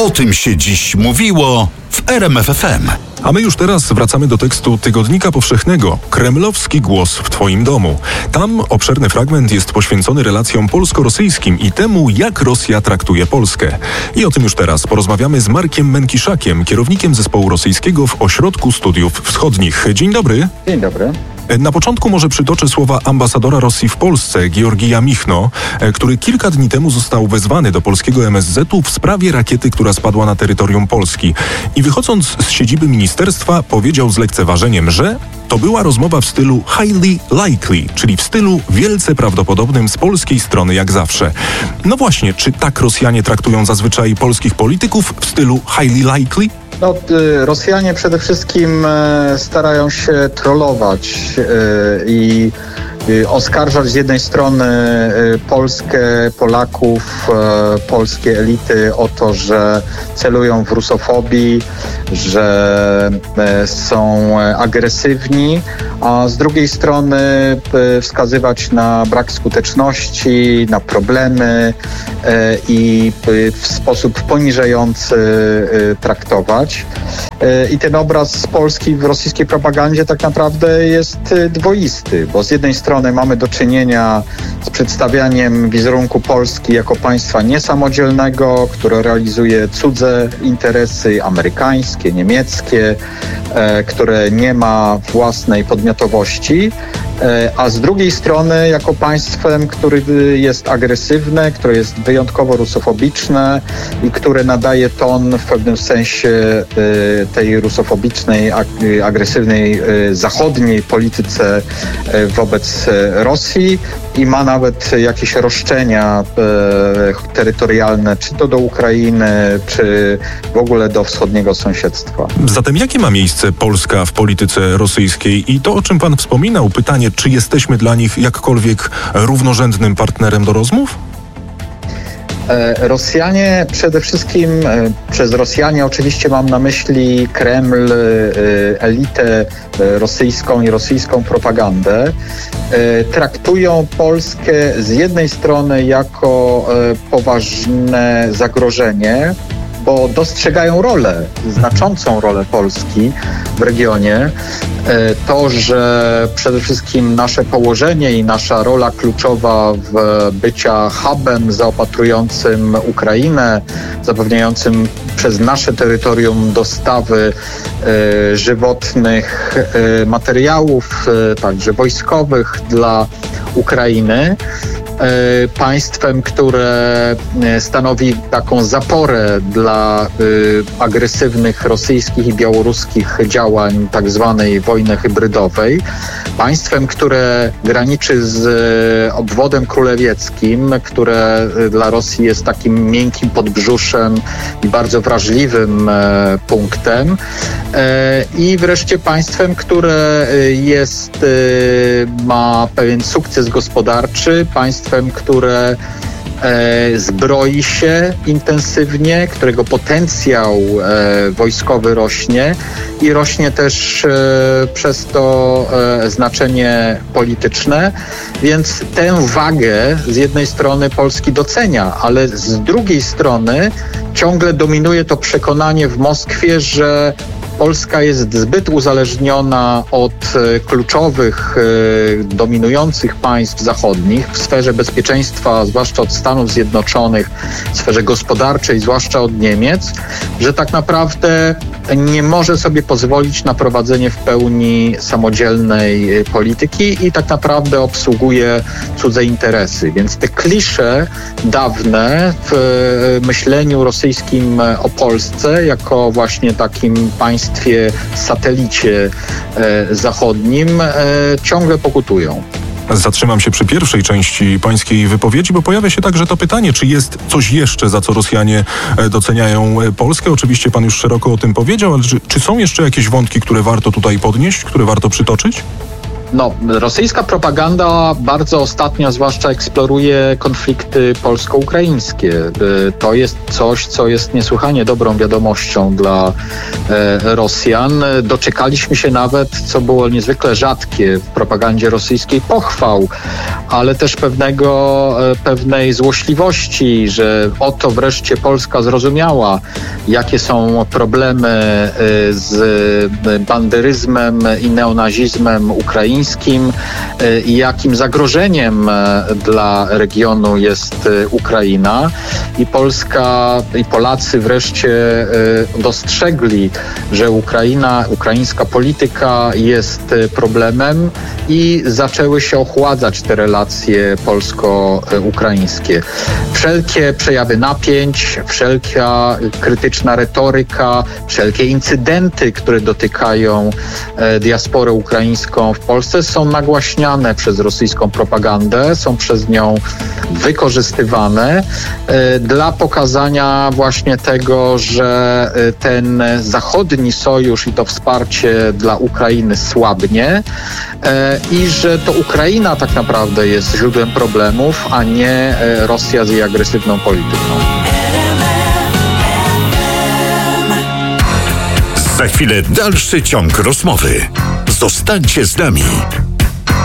O tym się dziś mówiło w RMF FM. A my już teraz wracamy do tekstu Tygodnika Powszechnego. Kremlowski głos w Twoim domu. Tam obszerny fragment jest poświęcony relacjom polsko-rosyjskim i temu, jak Rosja traktuje Polskę. I o tym już teraz porozmawiamy z Markiem Menkiszakiem, kierownikiem zespołu rosyjskiego w Ośrodku Studiów Wschodnich. Dzień dobry. Dzień dobry. Na początku może przytoczę słowa ambasadora Rosji w Polsce, Georgija Michno, który kilka dni temu został wezwany do polskiego MSZ-u w sprawie rakiety, która spadła na terytorium Polski. I wychodząc z siedziby ministerstwa powiedział z lekceważeniem, że to była rozmowa w stylu highly likely, czyli w stylu wielce prawdopodobnym z polskiej strony jak zawsze. No właśnie, czy tak Rosjanie traktują zazwyczaj polskich polityków w stylu highly likely? No, Rosjanie przede wszystkim starają się trollować i oskarżać z jednej strony Polskę, Polaków, polskie elity o to, że celują w rusofobii, że są agresywni, a z drugiej strony wskazywać na brak skuteczności, na problemy i w sposób poniżający traktować. I ten obraz z Polski w rosyjskiej propagandzie tak naprawdę jest dwoisty, bo z jednej strony mamy do czynienia z przedstawianiem wizerunku Polski jako państwa niesamodzielnego, które realizuje cudze interesy amerykańskie, niemieckie, które nie ma własnej podmiotowości, a z drugiej strony jako państwem, które jest agresywne, które jest wyjątkowo rusofobiczne i które nadaje ton w pewnym sensie tej rusofobicznej, agresywnej zachodniej polityce wobec Rosji i ma nawet jakieś roszczenia terytorialne, czy to do Ukrainy, czy w ogóle do wschodniego sąsiedztwa. Zatem jakie ma miejsce Polska w polityce rosyjskiej? I to, o czym pan wspominał, pytanie, czy jesteśmy dla nich jakkolwiek równorzędnym partnerem do rozmów? Rosjanie przede wszystkim, przez Rosjanie oczywiście mam na myśli Kreml, elitę rosyjską i rosyjską propagandę, traktują Polskę z jednej strony jako poważne zagrożenie, bo dostrzegają znaczącą rolę Polski w regionie. To, że przede wszystkim nasze położenie i nasza rola kluczowa w bycia hubem zaopatrującym Ukrainę, zapewniającym przez nasze terytorium dostawy żywotnych materiałów, także wojskowych dla Ukrainy, państwem, które stanowi taką zaporę dla agresywnych rosyjskich i białoruskich działań tak zwanej wojny hybrydowej, państwem, które graniczy z obwodem królewieckim, które dla Rosji jest takim miękkim podbrzuszem i bardzo wrażliwym punktem, i wreszcie państwem, które ma pewien sukces gospodarczy, państwem, które zbroi się intensywnie, którego potencjał wojskowy rośnie i rośnie też przez to znaczenie polityczne, więc tę wagę z jednej strony Polski docenia, ale z drugiej strony ciągle dominuje to przekonanie w Moskwie, że Polska jest zbyt uzależniona od kluczowych, dominujących państw zachodnich w sferze bezpieczeństwa, zwłaszcza od Stanów Zjednoczonych, w sferze gospodarczej, zwłaszcza od Niemiec, że tak naprawdę nie może sobie pozwolić na prowadzenie w pełni samodzielnej polityki i tak naprawdę obsługuje cudze interesy. Więc te klisze dawne w myśleniu rosyjskim o Polsce jako właśnie takim państwie satelicie zachodnim ciągle pokutują. Zatrzymam się przy pierwszej części pańskiej wypowiedzi, bo pojawia się także to pytanie, czy jest coś jeszcze, za co Rosjanie doceniają Polskę? Oczywiście pan już szeroko o tym powiedział, ale czy są jeszcze jakieś wątki, które warto tutaj podnieść, które warto przytoczyć? Rosyjska propaganda bardzo ostatnio zwłaszcza eksploruje konflikty polsko-ukraińskie. To jest coś, co jest niesłychanie dobrą wiadomością dla Rosjan. Doczekaliśmy się nawet, co było niezwykle rzadkie w propagandzie rosyjskiej, pochwał, ale też pewnej złośliwości, że oto wreszcie Polska zrozumiała, jakie są problemy z banderyzmem i neonazizmem ukraińskim i jakim zagrożeniem dla regionu jest Ukraina. I Polska i Polacy wreszcie dostrzegli, że ukraińska polityka jest problemem i zaczęły się ochładzać te relacje polsko-ukraińskie. Wszelkie przejawy napięć, wszelka krytyczna retoryka, wszelkie incydenty, które dotykają diasporę ukraińską w Polsce, są nagłaśniane przez rosyjską propagandę, są przez nią wykorzystywane dla pokazania właśnie tego, że ten zachodni sojusz i to wsparcie dla Ukrainy słabnie i że to Ukraina tak naprawdę jest źródłem problemów, a nie Rosja z jej agresywną polityką. Za chwilę dalszy ciąg rozmowy. Zostańcie z nami.